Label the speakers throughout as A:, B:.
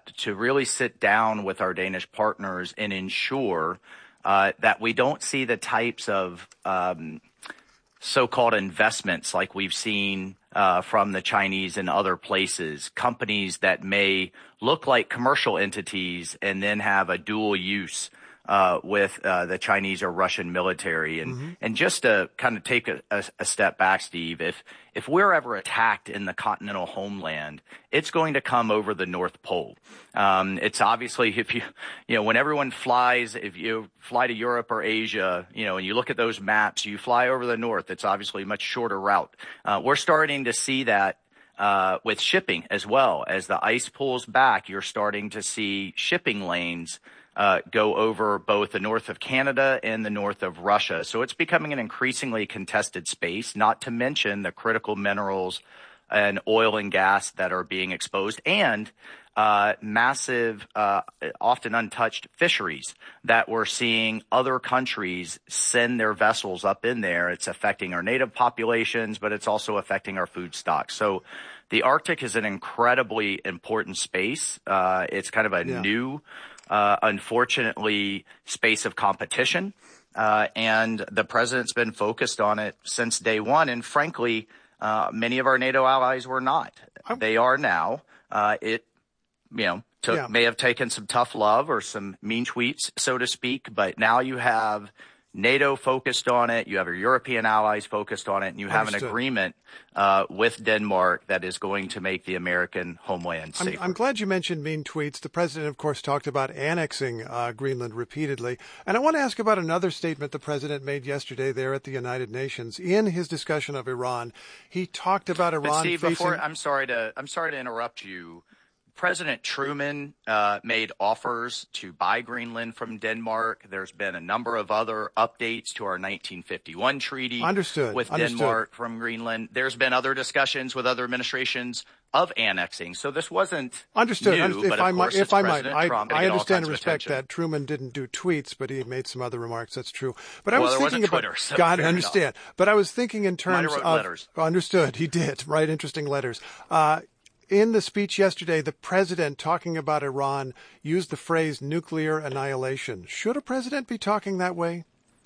A: that to really sit down with our Danish partners and ensure that we don't see the types of so-called investments like we've seen from the Chinese and other places, companies that may look like commercial entities and then have a dual use with the Chinese or Russian military. And just to kind of take a step back, Steve, if we're ever attacked in the continental homeland, it's going to come over the North Pole. It's obviously, when everyone flies, if you fly to Europe or Asia, and you look at those maps, you fly over the north, it's obviously a much shorter route. We're starting to see that with shipping as well. As the ice pulls back, you're starting to see shipping lanes go over both the north of Canada and the north of Russia. So it's becoming an increasingly contested space, not to mention the critical minerals and oil and gas that are being exposed, and massive, often untouched fisheries that we're seeing other countries send their vessels up in there. It's affecting our native populations, but it's also affecting our food stocks. So the Arctic is an incredibly important space. It's kind of a new, unfortunately, space of competition. And the president's been focused on it since day one. And frankly, many of our NATO allies were not. They are now. It may have taken some tough love or some mean tweets, so to speak, but now you have NATO focused on it, you have your European allies focused on it, and you have an agreement with Denmark that is going to make the American homeland safer.
B: I'm glad you mentioned mean tweets. The president, of course, talked about annexing Greenland repeatedly. And I want to ask about another statement the president made yesterday there at the United Nations. In his discussion of Iran, he talked about Iran
A: Steve, I'm sorry to interrupt you. President Truman made offers to buy Greenland from Denmark. There's been a number of other updates to our 1951 treaty with Denmark from Greenland. There's been other discussions with other administrations of annexing. So this wasn't new, but of course it's President Trump.
B: I understand and respect that Truman didn't do tweets, but he made some other remarks. That's true. But I was thinking about
A: Twitter, so
B: God, I understand. But I was thinking in terms of
A: letters.
B: Understood. He did. Right. Interesting letters. In the speech yesterday, the president, talking about Iran, used the phrase nuclear annihilation. Should a president be talking that way?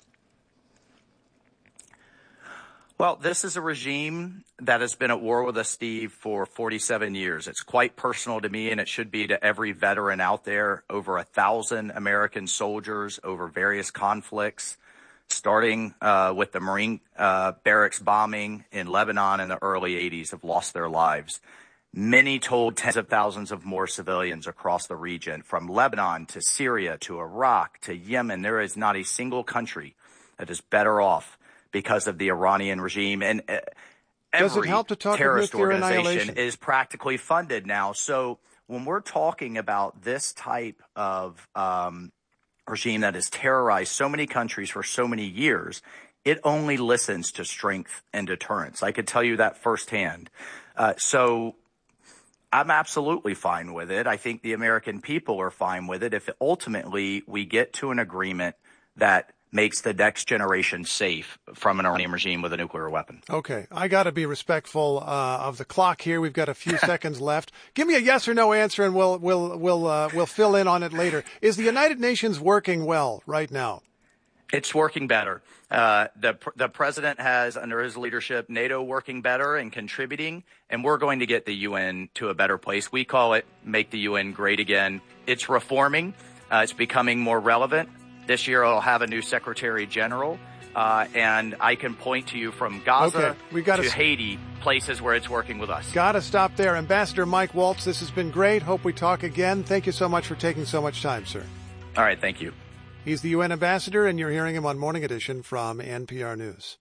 A: Well, this is a regime that has been at war with us, Steve, for 47 years. It's quite personal to me, and it should be to every veteran out there. Over 1,000 American soldiers over various conflicts, starting with the Marine barracks bombing in Lebanon in the early 80s, have lost their lives. Many told tens of thousands of more civilians across the region, from Lebanon to Syria to Iraq to Yemen. There is not a single country that is better off because of the Iranian regime. And every terrorist organization is practically funded now. So when we're talking about this type of regime that has terrorized so many countries for so many years, it only listens to strength and deterrence. I could tell you that firsthand. So I'm absolutely fine with it. I think the American people are fine with it if ultimately we get to an agreement that makes the next generation safe from an Iranian regime with a nuclear weapon.
B: Okay. I got to be respectful of the clock here. We've got a few seconds left. Give me a yes or no answer, and we'll fill in on it later. Is the United Nations working well right now?
A: It's working better. The president has, under his leadership, NATO working better and contributing, and we're going to get the UN to a better place. We call it Make the UN Great Again. It's reforming. It's becoming more relevant. This year it'll have a new Secretary General, and I can point to you from Gaza to Haiti, places where it's working with us.
B: Got to stop there. Ambassador Mike Waltz, this has been great. Hope we talk again. Thank you so much for taking so much time, sir.
A: All right, thank you.
B: He's the UN ambassador, and you're hearing him on Morning Edition from NPR News.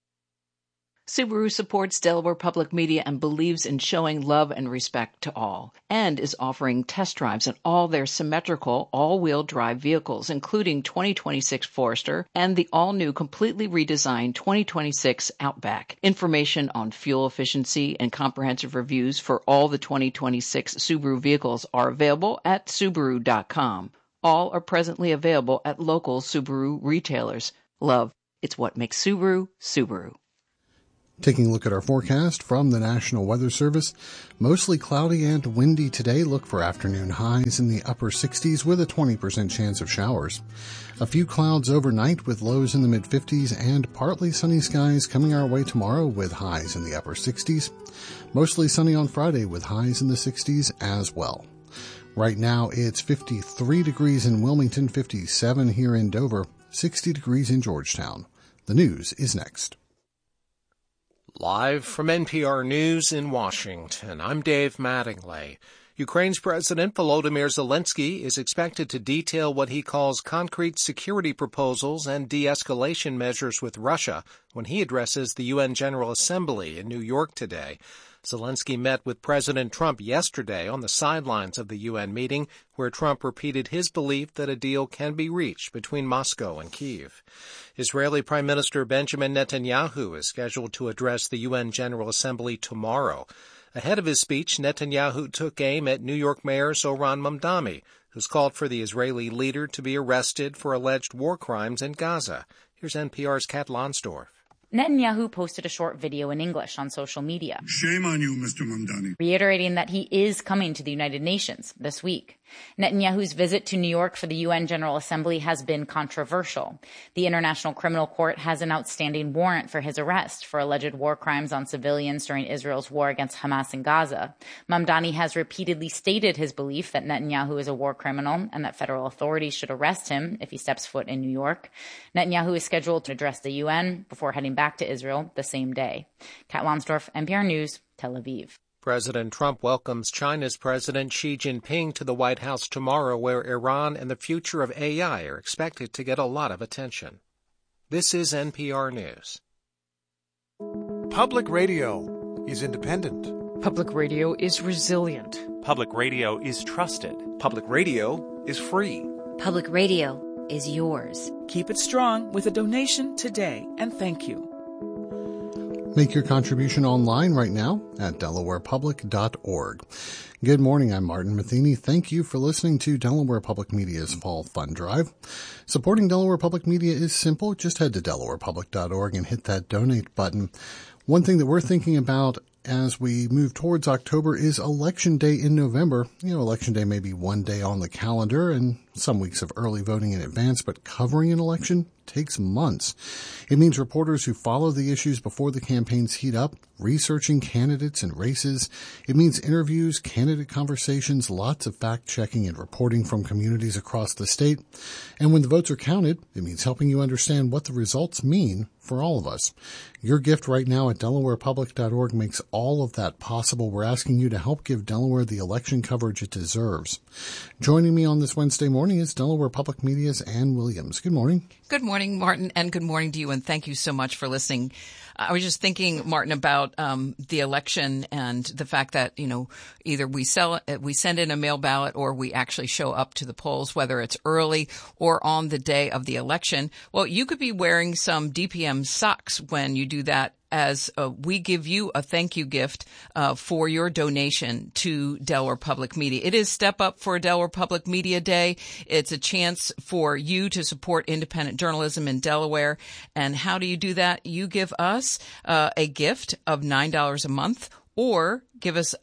C: Subaru supports Delaware Public Media and believes in showing love and respect to all, and is offering test drives on all their symmetrical all-wheel drive vehicles, including 2026 Forester and the all-new completely redesigned 2026 Outback. Information on fuel efficiency and comprehensive reviews for all the 2026 Subaru vehicles are available at Subaru.com. All are presently available at local Subaru retailers. Love, it's what makes Subaru, Subaru.
D: Taking a look at our forecast from the National Weather Service, mostly cloudy and windy today. Look for afternoon highs in the upper 60s with a 20% chance of showers. A few clouds overnight with lows in the mid-50s and partly sunny skies coming our way tomorrow with highs in the upper 60s. Mostly sunny on Friday with highs in the 60s as well. Right now it's 53 degrees in Wilmington, 57 here in Dover, 60 degrees in Georgetown. The news is next.
E: Live from NPR News in Washington, I'm Dave Mattingly. Ukraine's President Volodymyr Zelensky is expected to detail what he calls concrete security proposals and de-escalation measures with Russia when he addresses the UN General Assembly in New York today. Zelensky met with President Trump yesterday on the sidelines of the UN meeting, where Trump repeated his belief that a deal can be reached between Moscow and Kyiv. Israeli Prime Minister Benjamin Netanyahu is scheduled to address the UN General Assembly tomorrow. Ahead of his speech, Netanyahu took aim at New York Mayor Zohran Mamdani, who's called for the Israeli leader to be arrested for alleged war crimes in Gaza. Here's NPR's Kat Lonsdorf.
F: Netanyahu posted a short video in English on social media.
G: Shame on you, Mr. Mamdani.
F: Reiterating that he is coming to the United Nations this week. Netanyahu's visit to New York for the UN General Assembly has been controversial. The International Criminal Court has an outstanding warrant for his arrest for alleged war crimes on civilians during Israel's war against Hamas in Gaza. Mamdani has repeatedly stated his belief that Netanyahu is a war criminal and that federal authorities should arrest him if he steps foot in New York. Netanyahu is scheduled to address the UN before heading back to Israel the same day. Kat Lonsdorf, NPR News, Tel Aviv.
E: President Trump welcomes China's President Xi Jinping to the White House tomorrow, where Iran and the future of AI are expected to get a lot of attention. This is NPR News.
B: Public radio is independent.
H: Public radio is resilient.
I: Public radio is trusted.
J: Public radio is free.
K: Public radio is yours.
H: Keep it strong with a donation today, and thank you.
D: Make your contribution online right now at delawarepublic.org. Good morning, I'm Martin Matheny. Thank you for listening to Delaware Public Media's Fall Fund Drive. Supporting Delaware Public Media is simple. Just head to delawarepublic.org and hit that donate button. One thing that we're thinking about as we move towards October is Election Day in November. Election Day may be one day on the calendar and some weeks of early voting in advance, but covering an election takes months. It means reporters who follow the issues before the campaigns heat up, researching candidates and races. It means interviews, candidate conversations, lots of fact-checking and reporting from communities across the state. And when the votes are counted, it means helping you understand what the results mean for all of us. Your gift right now at delawarepublic.org makes all of that possible. We're asking you to help give Delaware the election coverage it deserves. Joining me on this Wednesday morning is Delaware Public Media's Ann Williams. Good morning.
C: Good morning, Martin, and good morning to you, and thank you so much for listening. I was just thinking, Martin, about the election and the fact that, either we send in a mail ballot or we actually show up to the polls, whether it's early or on the day of the election. Well, you could be wearing some DPM socks when you do that, as we give you a thank you gift for your donation to Delaware Public Media. It is Step Up for Delaware Public Media Day. It's a chance for you to support independent journalism in Delaware. And how do you do that? You give us a gift of $9 a month, or give us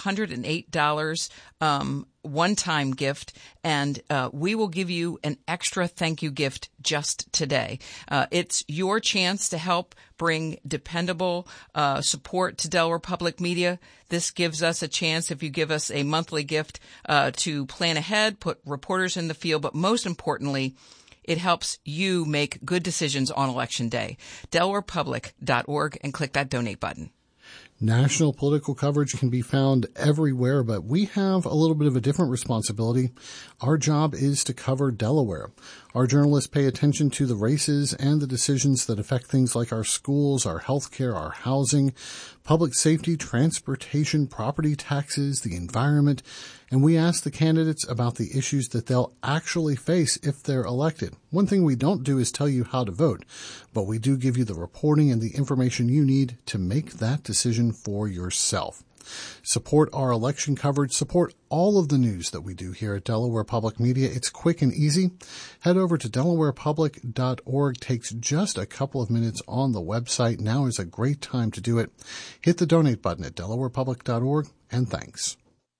C: $108 one-time gift, and we will give you an extra thank you gift just today. It's your chance to help bring dependable support to Delaware Public Media. This gives us a chance, if you give us a monthly gift, to plan ahead, put reporters in the field, but most importantly, it helps you make good decisions on Election Day. DelawarePublic.org, and click that donate button.
D: National political coverage can be found everywhere, but we have a little bit of a different responsibility. Our job is to cover Delaware. Our journalists pay attention to the races and the decisions that affect things like our schools, our healthcare, our housing, public safety, transportation, property taxes, the environment, and we ask the candidates about the issues that they'll actually face if they're elected. One thing we don't do is tell you how to vote, but we do give you the reporting and the information you need to make that decision for yourself. Support our election coverage. Support all of the news that we do here at Delaware Public Media. It's quick and easy. Head over to delawarepublic.org. Takes just a couple of minutes on the website. Now is a great time to do it. Hit the donate button at delawarepublic.org, and thanks.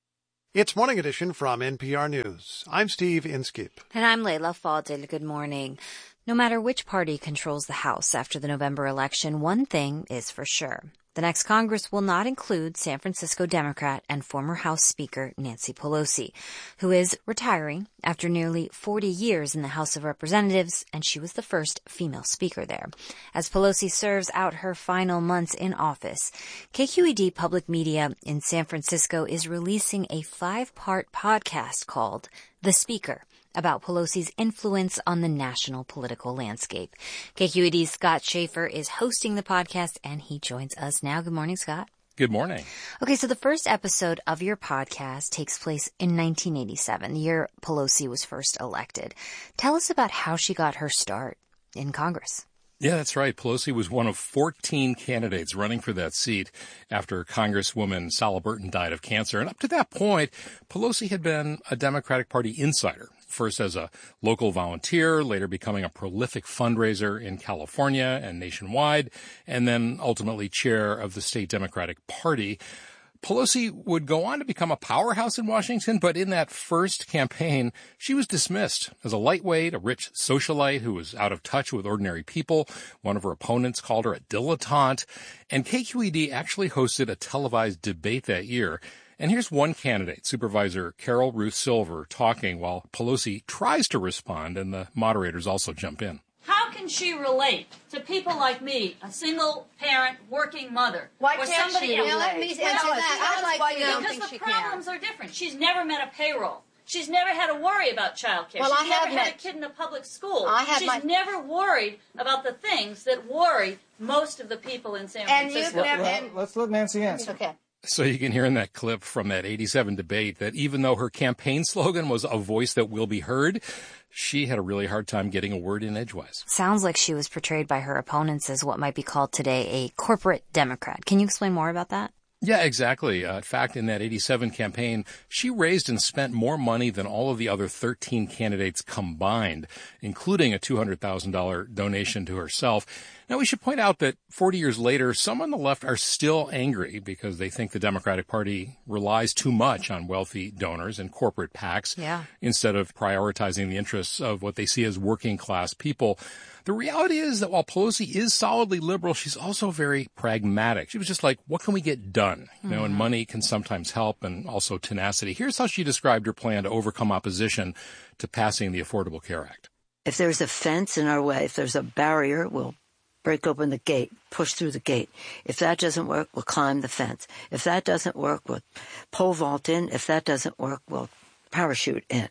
B: It's Morning Edition from NPR News. I'm Steve Inskip.
K: And I'm Layla Fadil. Good morning. No matter which party controls the House after the November election, one thing is for sure. The next Congress will not include San Francisco Democrat and former House Speaker Nancy Pelosi, who is retiring after nearly 40 years in the House of Representatives, and she was the first female speaker there. As Pelosi serves out her final months in office, KQED Public Media in San Francisco is releasing a 5-part podcast called The Speaker, about Pelosi's influence on the national political landscape. KQED's Scott Schaefer is hosting the podcast, and he joins us now. Good morning, Scott.
I: Good morning.
K: Okay, so the first episode of your podcast takes place in 1987, the year Pelosi was first elected. Tell us about how she got her start in Congress.
I: Yeah, that's right. Pelosi was one of 14 candidates running for that seat after Congresswoman Sala Burton died of cancer. And up to that point, Pelosi had been a Democratic Party insider, first as a local volunteer, later becoming a prolific fundraiser in California and nationwide, and then ultimately chair of the state Democratic Party. Pelosi would go on to become a powerhouse in Washington, but in that first campaign, she was dismissed as a lightweight, a rich socialite who was out of touch with ordinary people. One of her opponents called her a dilettante, and KQED actually hosted a televised debate that year. And here's one candidate, Supervisor Carol Ruth Silver, talking while Pelosi tries to respond, and the moderators also jump in.
L: How can she relate to people like me, a single-parent working mother?
M: Why
L: or
M: can't
L: somebody
M: she
L: else?
M: relate? Let me answer that.
L: Because the problems are different. She's never met a payroll. She's never had to worry about child care. She's never had a kid in a public school. She's never worried about the things that worry most of the people in San Francisco.
N: Let's let Nancy answer.
K: Okay.
I: So you can hear in that clip from that 87 debate that even though her campaign slogan was a voice that will be heard, she had a really hard time getting a word in edgewise.
K: Sounds like she was portrayed by her opponents as what might be called today a corporate Democrat. Can you explain more about that?
I: Yeah, exactly. In fact, in that 87 campaign, she raised and spent more money than all of the other 13 candidates combined, including a $200,000 donation to herself. Now, we should point out that 40 years later, some on the left are still angry because they think the Democratic Party relies too much on wealthy donors and corporate PACs instead of prioritizing the interests of what they see as working class people. The reality is that while Pelosi is solidly liberal, she's also very pragmatic. She was just like, what can we get done? You know, and money can sometimes help, and also tenacity. Here's how she described her plan to overcome opposition to passing the Affordable Care Act.
O: If there's a fence in our way, if there's a barrier, we'll break open the gate, push through the gate. If that doesn't work, we'll climb the fence. If that doesn't work, we'll pole vault in. If that doesn't work, we'll parachute in.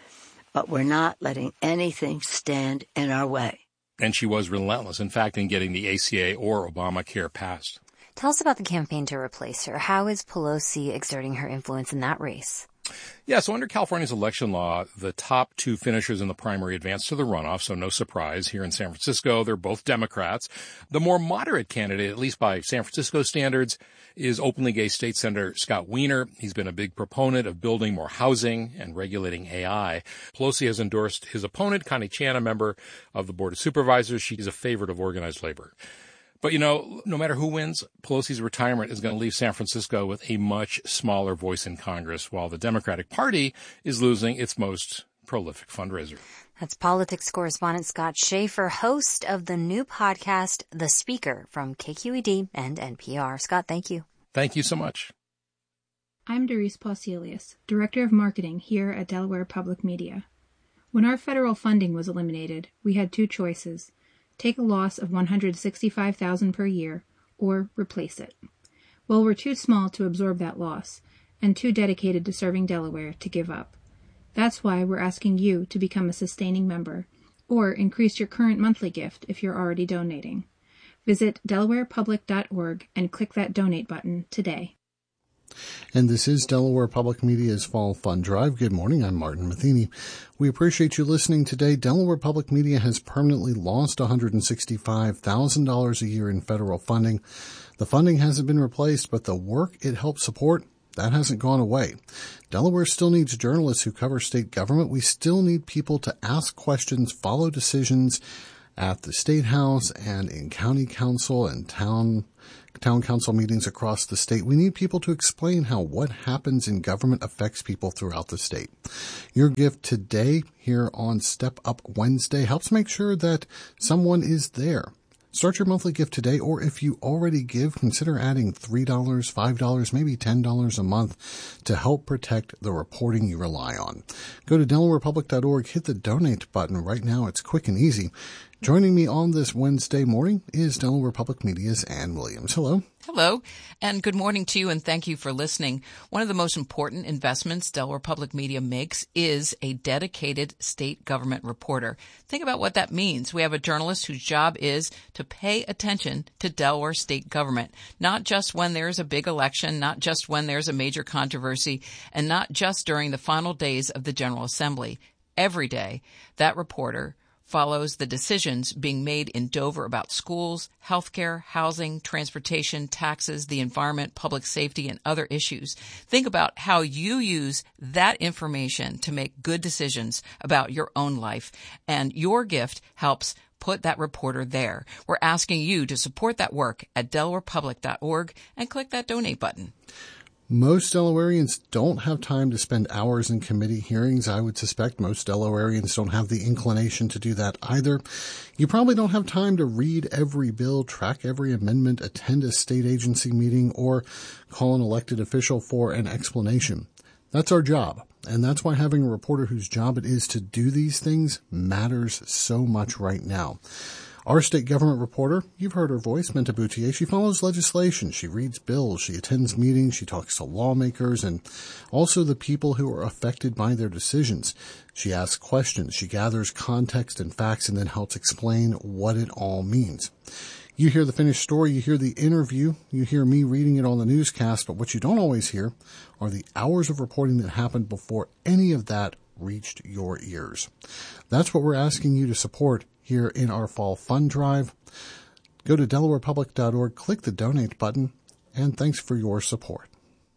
O: But we're not letting anything stand in our way.
I: And she was relentless, in fact, in getting the ACA or Obamacare passed.
K: Tell us about the campaign to replace her. How is Pelosi exerting her influence in that race?
I: Yeah, so under California's election law, the top two finishers in the primary advance to the runoff, so no surprise. Here in San Francisco, they're both Democrats. The more moderate candidate, at least by San Francisco standards, is openly gay State Senator Scott Wiener. He's been a big proponent of building more housing and regulating AI. Pelosi has endorsed his opponent, Connie Chan, a member of the Board of Supervisors. She's a favorite of organized labor. But, you know, no matter who wins, Pelosi's retirement is going to leave San Francisco with a much smaller voice in Congress, while the Democratic Party is losing its most prolific fundraiser.
K: That's politics correspondent Scott Schaefer, host of the new podcast, The Speaker, from KQED and NPR. Scott, thank you.
I: Thank you so much.
P: I'm Doris Pauselius, Director of Marketing here at Delaware Public Media. When our federal funding was eliminated, we had two choices. Take a loss of $165,000 per year, or replace it. Well, we're too small to absorb that loss, and too dedicated to serving Delaware to give up. That's why we're asking you to become a sustaining member, or increase your current monthly gift if you're already donating. Visit delawarepublic.org and click that donate button today.
D: And this is Delaware Public Media's Fall Fund Drive. Good morning. I'm Martin Matheny. We appreciate you listening today. Delaware Public Media has permanently lost $165,000 a year in federal funding. The funding hasn't been replaced, but the work it helps support, that hasn't gone away. Delaware still needs journalists who cover state government. We still need people to ask questions, follow decisions at the State House and in county council and town council meetings across the state. We need people to explain how what happens in government affects people throughout the state. Your gift today here on Step Up Wednesday helps make sure that someone is there. Start your monthly gift today, or if you already give, consider adding $3, $5, maybe $10 a month to help protect the reporting you rely on. Go to DelawarePublic.org, hit the donate button right now. It's quick and easy. Joining me on this Wednesday morning is Delaware Public Media's Ann Williams. Hello.
C: Hello, and good morning to you, and thank you for listening. One of the most important investments Delaware Public Media makes is a dedicated state government reporter. Think about what that means. We have a journalist whose job is to pay attention to Delaware state government, not just when there's a big election, not just when there's a major controversy, and not just during the final days of the General Assembly. Every day, that reporter follows the decisions being made in Dover about schools, healthcare, housing, transportation, taxes, the environment, public safety, and other issues. Think about how you use that information to make good decisions about your own life, and your gift helps put that reporter there. We're asking you to support that work at DelawarePublic.org and click that donate button.
D: Most Delawareans don't have time to spend hours in committee hearings. I would suspect most Delawareans don't have the inclination to do that either. You probably don't have time to read every bill, track every amendment, attend a state agency meeting, or call an elected official for an explanation. That's our job, and that's why having a reporter whose job it is to do these things matters so much right now. Our state government reporter, you've heard her voice, Minta Boutier. She follows legislation, she reads bills, she attends meetings, she talks to lawmakers, and also the people who are affected by their decisions. She asks questions, she gathers context and facts, and then helps explain what it all means. You hear the finished story, you hear the interview, you hear me reading it on the newscast, but what you don't always hear are the hours of reporting that happened before any of that reached your ears. That's what we're asking you to support here in our fall fund drive. Go to DelawarePublic.org, click the donate button, and thanks for your support.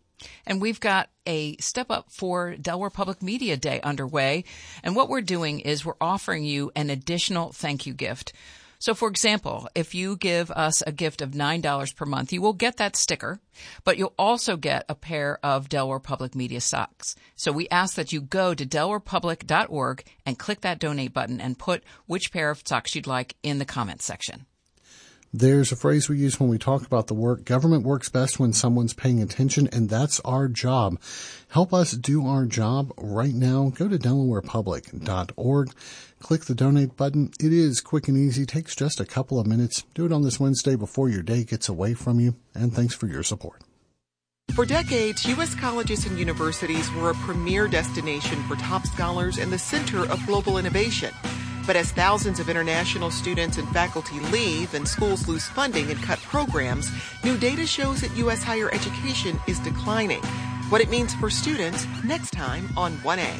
C: And we've got a Step Up for Delaware Public Media Day underway. And what we're doing is we're offering you an additional thank you gift. So, for example, if you give us a gift of $9 per month, you will get that sticker, but you'll also get a pair of Delaware Public Media socks. So we ask that you go to DelawarePublic.org and click that donate button and put which pair of socks you'd like in the comments section.
D: There's a phrase we use when we talk about the work. Government works best when someone's paying attention, and that's our job. Help us do our job right now. Go to DelawarePublic.org. Click the donate button. It is quick and easy. Takes just a couple of minutes. Do it on this Wednesday before your day gets away from you. And thanks for your support.
H: For decades, U.S. colleges and universities were a premier destination for top scholars and the center of global innovation. But as thousands of international students and faculty leave and schools lose funding and cut programs, new data shows that U.S. higher education is declining. What it means for students next time on 1A.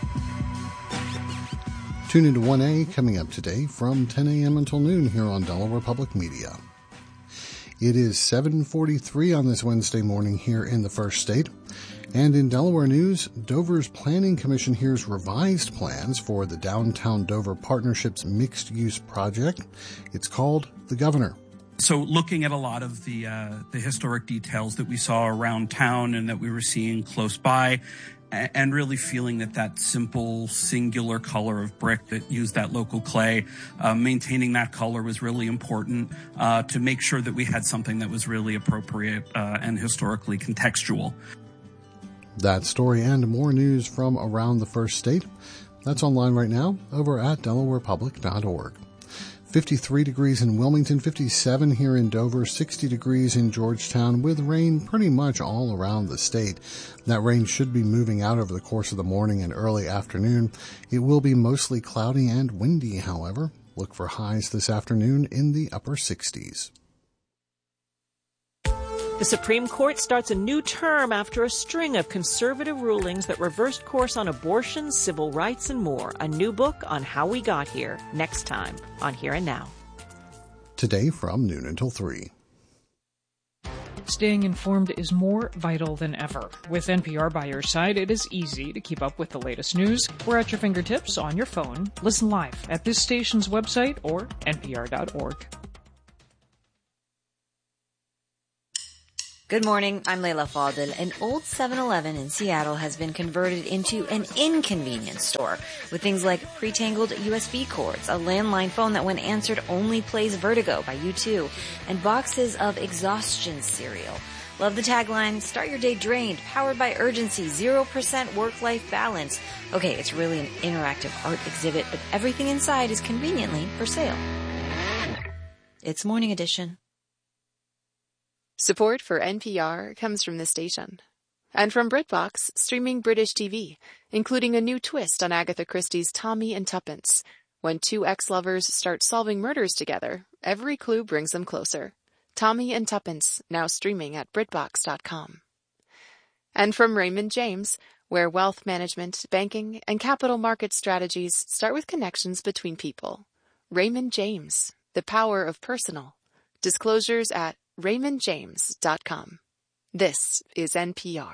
D: Tune into 1A coming up today from 10 a.m. until noon here on Delaware Public Media. It is 7:43 on this Wednesday morning here in the First State. And in Delaware news, Dover's Planning Commission hears revised plans for the Downtown Dover Partnership's mixed-use project. It's called The Governor.
M: So looking at a lot of the historic details that we saw around town and that we were seeing close by, and really feeling that simple singular color of brick that used that local clay, maintaining that color was really important to make sure that we had something that was really appropriate and historically contextual.
D: That story and more news from around the First State, that's online right now over at DelawarePublic.org. 53 degrees in Wilmington, 57 here in Dover, 60 degrees in Georgetown, with rain pretty much all around the state. That rain should be moving out over the course of the morning and early afternoon. It will be mostly cloudy and windy, however. Look for highs this afternoon in the upper 60s.
Q: The Supreme Court starts a new term after a string of conservative rulings that reversed course on abortion, civil rights, and more. A new book on how we got here, next time on Here and Now.
D: Today from noon until 3.
R: staying informed is more vital than ever. With NPR by your side, it is easy to keep up with the latest news. We're at your fingertips on your phone. Listen live at this station's website or npr.org.
K: Good morning, I'm Leila Fadel. An old 7-Eleven in Seattle has been converted into an inconvenience store with things like pre-tangled USB cords, a landline phone that when answered only plays Vertigo by U2, and boxes of exhaustion cereal. Love the tagline, start your day drained, powered by urgency, 0% work-life balance. Okay, it's really an interactive art exhibit, but everything inside is conveniently for sale. It's Morning Edition.
S: Support for NPR comes from this station. And from BritBox, streaming British TV, including a new twist on Agatha Christie's Tommy and Tuppence. When two ex-lovers start solving murders together, every clue brings them closer. Tommy and Tuppence, now streaming at BritBox.com. And from Raymond James, where wealth management, banking, and capital market strategies start with connections between people. Raymond James, the power of personal. Disclosures at RaymondJames.com. This is NPR.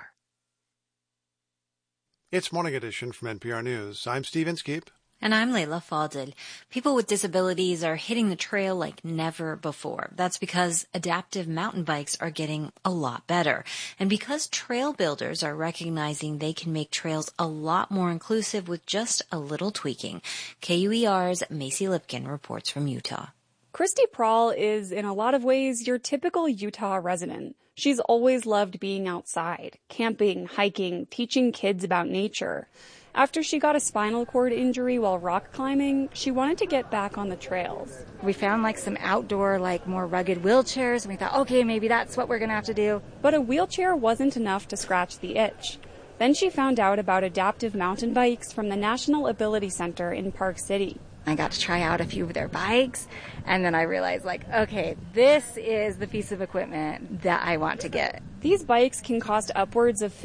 B: It's Morning Edition from NPR News. I'm Steve Inskeep.
K: And I'm Leila Fadel. People with disabilities are hitting the trail like never before. That's because adaptive mountain bikes are getting a lot better. And because trail builders are recognizing they can make trails a lot more inclusive with just a little tweaking. KUER's Macy Lipkin reports from Utah.
T: Christy Prahl is, in a lot of ways, your typical Utah resident. She's always loved being outside, camping, hiking, teaching kids about nature. After she got a spinal cord injury while rock climbing, she wanted to get back on the trails.
U: We found some outdoor, more rugged wheelchairs, and we thought, okay, maybe that's what we're going to have to do.
T: But a wheelchair wasn't enough to scratch the itch. Then she found out about adaptive mountain bikes from the National Ability Center in Park City.
U: I got to try out a few of their bikes, and then I realized, okay, this is the piece of equipment that I want to get.
T: These bikes can cost upwards of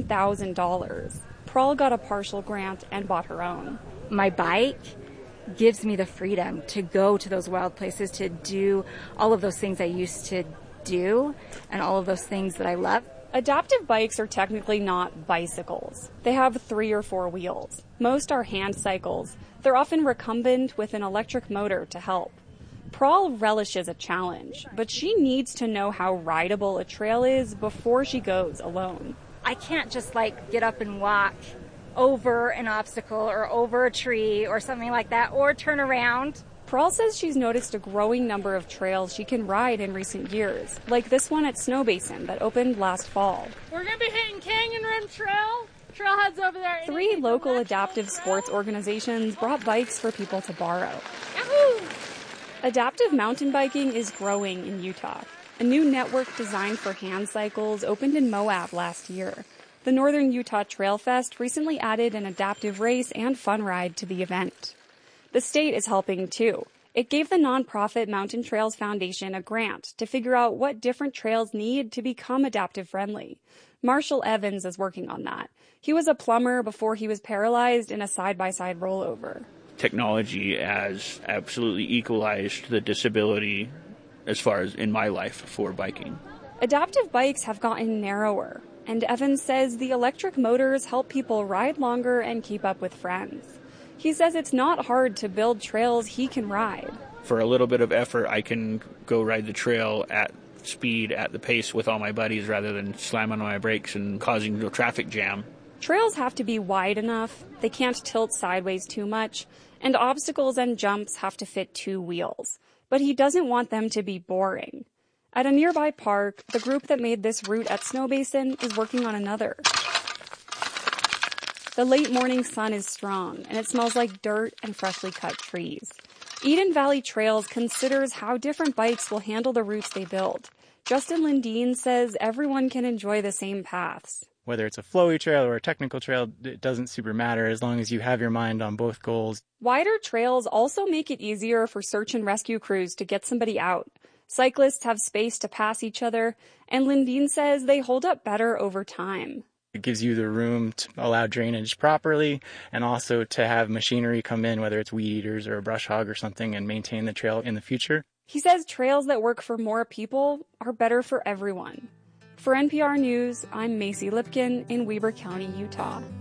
T: $15,000. Prahl got a partial grant and bought her own.
U: My bike gives me the freedom to go to those wild places, to do all of those things I used to do, and all of those things that I love.
T: Adaptive bikes are technically not bicycles. They have 3 or 4 wheels. Most are hand cycles. They're often recumbent with an electric motor to help. Prahl relishes a challenge, but she needs to know how rideable a trail is before she goes alone.
U: I can't just get up and walk over an obstacle or over a tree or something like that, or turn around.
T: Prahl says she's noticed a growing number of trails she can ride in recent years, like this one at Snowbasin that opened last fall.
V: We're going to be hitting Canyon Rim Trail. Trailhead's over there.
T: 3 local adaptive sports organizations brought bikes for people to borrow.
V: Yahoo!
T: Adaptive mountain biking is growing in Utah. A new network designed for hand cycles opened in Moab last year. The Northern Utah Trail Fest recently added an adaptive race and fun ride to the event. The state is helping too. It gave the nonprofit Mountain Trails Foundation a grant to figure out what different trails need to become adaptive friendly. Marshall Evans is working on that. He was a plumber before he was paralyzed in a side-by-side rollover.
W: Technology has absolutely equalized the disability as far as in my life for biking.
T: Adaptive bikes have gotten narrower, and Evans says the electric motors help people ride longer and keep up with friends. He says it's not hard to build trails he can ride.
W: For a little bit of effort, I can go ride the trail at speed, at the pace with all my buddies rather than slamming on my brakes and causing a traffic jam.
T: Trails have to be wide enough, they can't tilt sideways too much, and obstacles and jumps have to fit 2 wheels. But he doesn't want them to be boring. At a nearby park, the group that made this route at Snowbasin is working on another. The late morning sun is strong, and it smells like dirt and freshly cut trees. Eden Valley Trails considers how different bikes will handle the routes they build. Justin Lindeen says everyone can enjoy the same paths.
X: Whether it's a flowy trail or a technical trail, it doesn't super matter as long as you have your mind on both goals.
T: Wider trails also make it easier for search and rescue crews to get somebody out. Cyclists have space to pass each other, and Lindeen says they hold up better over time.
X: It gives you the room to allow drainage properly and also to have machinery come in, whether it's weed eaters or a brush hog or something, and maintain the trail in the future.
T: He says trails that work for more people are better for everyone. For NPR News, I'm Macy Lipkin in Weber County, Utah.